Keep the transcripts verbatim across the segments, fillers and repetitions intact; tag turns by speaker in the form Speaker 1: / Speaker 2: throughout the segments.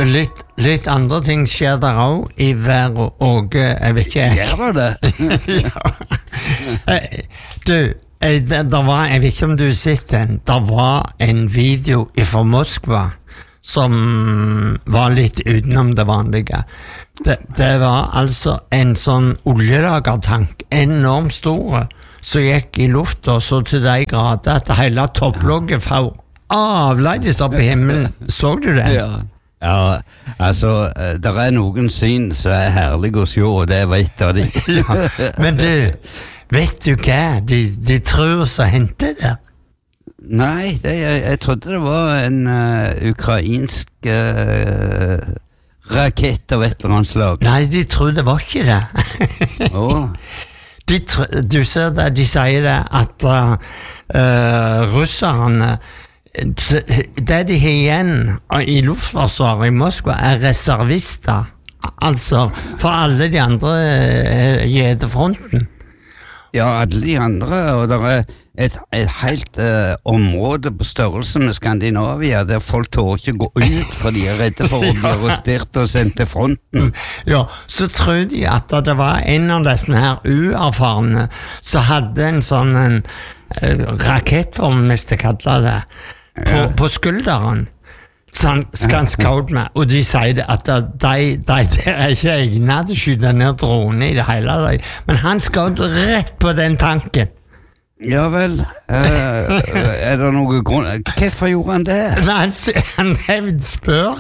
Speaker 1: litt, litt andre ting skjer der også i hver og jeg vet ikke
Speaker 2: Gjør det det?
Speaker 1: ja. Du, det, det var, jeg vet ikke om du har sett den, det var en video fra Moskva som var litt utenom det vanlige. Det, det var altså en sånn oljelagertank, enormt store, som gikk i lufta så til de grader at hele topplogget for avleides opp i himmelen. Så du det?
Speaker 2: Ja. Ja, altså, det er noen syn som er herlig å se, og det vet jeg de.
Speaker 1: ja, men du, vet du hva de, de tror så hendte det?
Speaker 2: Nei, det, jeg, jeg trodde det var en uh, ukrainsk uh, rakett av et eller annet slag.
Speaker 1: Nei, de tror det var ikke det.
Speaker 2: oh.
Speaker 1: de tr du ser det, de sier det at uh, uh, russerne, det de har igjen i luftforsvaret i Moskva er reservister, altså for alle de andre uh, gjedefronten.
Speaker 2: Ja, alle de andre, og det er et, et helt uh, område på størrelse med Skandinavia, der folk tør ikke gå ut, for de er redde for å bli arrestert og sendt til fronten.
Speaker 1: Ja, så tror de at det var en av disse her uerfarne som hadde en sånn en, uh, rakettform, hvis jeg kaller det, på, ja. på skulderen. Så han skal skaut med, og de sier at de, de, de er ikke egnet til å skyte ned drone i det hele dag. Men han skaut rett på den tanken.
Speaker 2: Ja vel, uh, er det noe grunn? Hvorfor gjorde han det?
Speaker 1: Nei, han, han hevd spør.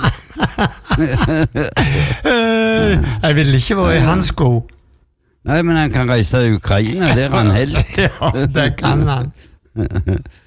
Speaker 1: Jeg vil ikke være i hans sko.
Speaker 2: Nei, men han kan reise til Ukraina, der er han helt.
Speaker 1: Ja, det kan han.